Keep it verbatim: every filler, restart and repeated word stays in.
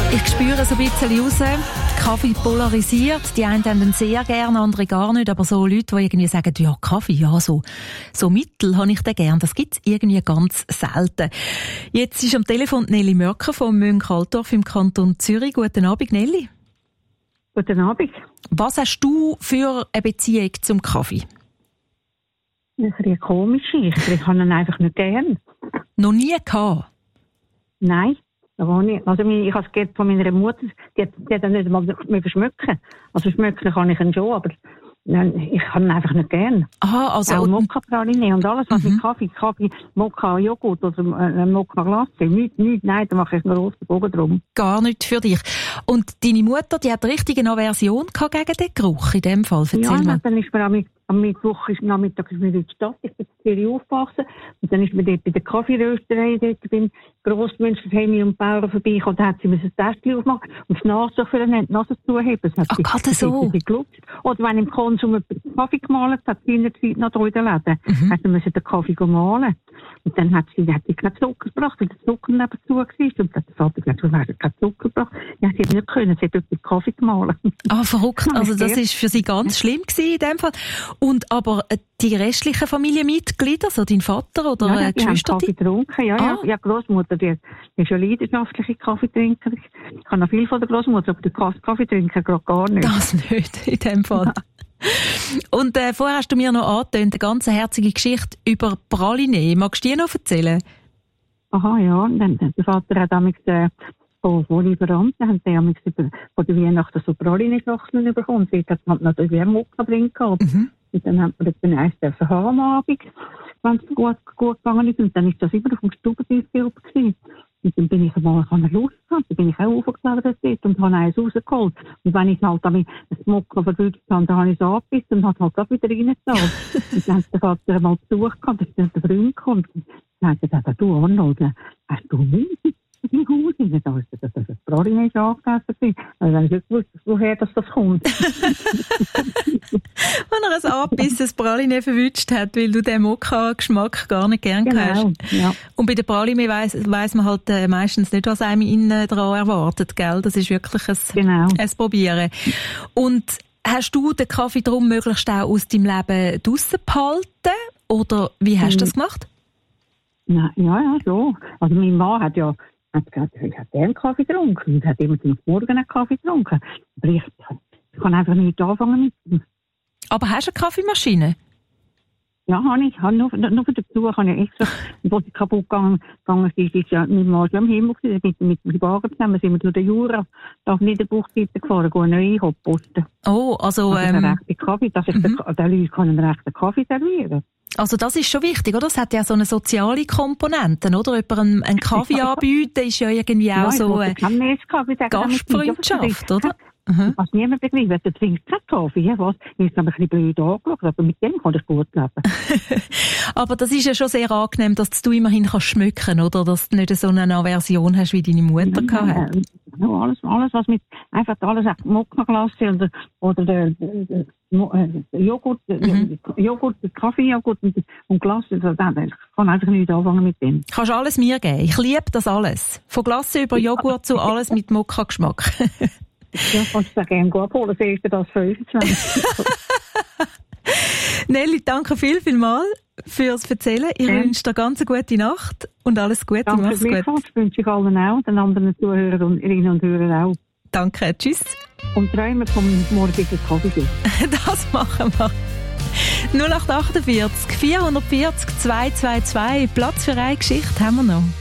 Ich spüre so ein bisschen raus, Kaffee polarisiert. Die einen haben ihn sehr gerne, andere gar nicht. Aber so Leute, die irgendwie sagen, ja, Kaffee, ja, so, so mittel habe ich den gern. Das gibt es irgendwie ganz selten. Jetzt ist am Telefon Nelly Mörker vom Münch-Altdorf im Kanton Zürich. Guten Abend, Nelly. Guten Abend. Was hast du für eine Beziehung zum Kaffee? Das ist eine komische. Ich, ich habe ihn einfach nicht gern. Noch nie gehabt? Nein. Also ich habe es gehört von meiner Mutter, die hat, die hat nicht mal mehr schmecken. Also schmecken kann ich ihn schon, aber ich habe ihn einfach nicht gern. Aha, also... Auch Mokka-Praline und alles, was mhm. mit Kaffee, Kaffee, Mokka-Joghurt oder äh, Mokka-Glasse, nichts, nichts, nein, da mache ich nur roten Bogen drum. Gar nicht für dich. Und deine Mutter, die hat richtig eine Aversion gehabt gegen den Geruch in dem Fall? Erzähl ja, mal. Dann ist mir am, am Mittwoch, ist, Nachmittag ist mir in die Stadt, ich bin in Zürich aufgewachsen, und dann ist mir dort bei der Kaffeerösterei, dort beim Grossmünsterheim und Bauern vorbeigekommen, da hat sie mir ein Täschchen aufgemacht und das Nase für die Nase zuheben. Ach, gerade so? Oder wenn im Konsum einen Kaffee gemahlen hat, sie in der Zeit noch da in den Läden, mhm. hat sie den Kaffee gemahlen. Und dann hat sie, hat sie keinen Zucker gebracht, weil der Zucker nebenzu war. Und dann hat der Vater gesagt, du hast keinen Zucker gebracht. Ja, sie hat nicht können, sie hat dort den Kaffee gemahlen. Ah, verrückt. Also das war für sie ganz schlimm gewesen in dem Fall. Und aber die restlichen Familienmitglieder, so dein Vater oder ja, die Geschwister? haben Kaffee getrunken, ja, ah. ja. Ja, Großmutter, die, die ist ja leidenschaftliche Kaffeetrinker. Ich kann noch viel von der Großmutter, aber die Kaffee trinken gerade gar nicht. Das nicht, in dem Fall. Und äh, vorher hast du mir noch angetönt, eine ganz herzige Geschichte über Praline. Magst du die noch erzählen? Aha, ja. Dann, der Vater hat damals äh, von, von Lieferanten haben sie damals von der Weihnachten so Praline-Schachteln bekommen. Sie hat halt natürlich wie ein Mokka drin gehabt. Mhm. Und dann hat man den eins dürfen haben am Abend, wenn es gut, gut gegangen ist. Und dann ist das immer auf dem Stubentisch gewesen. Und dann bin ich einmal, ich habe eine Lust gehabt, dann bin ich auch aufgeklettert dort und habe eins rausgeholt. Und wenn ich halt damit das Mokka verwünscht habe, dann habe ich es angebissen und habe halt auch wieder reingezahlt. Und dann hat der Vater einmal besucht gehabt, dass dann der Freund kommt. Und dann hat er gesagt, du Arnold, hast du Milch im Haus? Und dann habe ich gesagt, dass das Praline ist angegessen. Also dann habe ich nicht gewusst, woher das, das kommt. Wenn er ein angebissenes Praline verwünscht hat, weil du den Mokka-Geschmack gar nicht gern genau, hast. Ja. Und bei der Praline weiss, weiss man halt äh, meistens nicht, was einem innen dran erwartet, gell? Das ist wirklich ein, genau. ein Probieren. Und hast du den Kaffee drum möglichst auch aus deinem Leben draussen behalten? Oder wie hast du das gemacht? Na, ja, ja, so. Also mein Mann hat ja hat gesagt, ich habe gerne Kaffee getrunken und hat immer zum Morgen einen Kaffee getrunken. Aber ich, ich kann einfach nicht anfangen mit. Aber hast du eine Kaffeemaschine? Ja, habe ich. Habe nur, nur für den Besuch habe ich extra, wo sie kaputt gegangen, gegangen ist, ist ja mein Mann schon am Himmel gewesen, mit, mit dem Wagen zusammen sind wir durch den Jura, da auf Niederbuchseite gefahren, gehen neu einposten. Oh, also, also ähm... rechte Kaffee, dass ich mhm. den, den Leuten einen rechten Kaffee servieren. Also das ist schon wichtig, oder? Es hat ja so eine soziale Komponente, oder? Jemand einen, einen Kaffee anbieten ist ja irgendwie auch ja, so eine Gastfreundschaft, oder? Mhm. Was niemand begreift, du trinkst keinen Kaffee, ja, was? Ich habe ein bisschen blöd angeschaut, aber mit dem kann ich gut leben. Aber das ist ja schon sehr angenehm, dass du immerhin kannst schmücken, oder? Dass du nicht so eine Aversion hast, wie deine Mutter ja, hatte. Ja, alles, alles, was mit, einfach alles, Mokka-Glasse oder, oder der, der, der Joghurt, mhm. Joghurt, Kaffeejoghurt und, und Glasse, ich kann einfach nicht anfangen mit dem. Kannst alles mir geben. Ich liebe das alles. Von Glasse über Joghurt zu alles mit Mokka-Geschmack. Ja, kannst du gerne abholen, siehst du das fünfundzwanzig. Nelly, danke viel, viel mal fürs Erzählen. Ich ja. wünsche dir ganz eine gute Nacht und alles Gute. Danke, mach's gut. Das wünsche ich allen auch, den anderen Zuhörerinnen und Hörern auch. Danke, tschüss. Und träumen vom morgigen Kaffee. Das machen wir. null acht acht vier, vier vier null, zwei zwei zwei, Platz für eine Geschichte haben wir noch.